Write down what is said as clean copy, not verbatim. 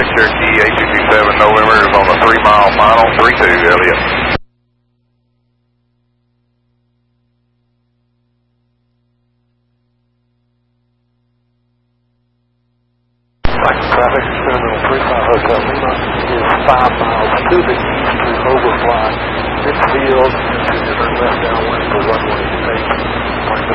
Elliott, Cherokee 8227 November is on the 3-mile final, 32 Elliott. Traffic experimental 3-mile Hotel Lima is 5 miles to the east to overfly midfield into the west downwind for runway 8.